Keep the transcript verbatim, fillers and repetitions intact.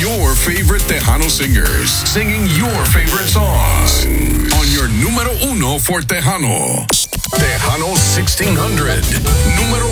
your favorite Tejano singers singing your favorite songs on your numero uno for Tejano. Tejano sixteen hundred. Numero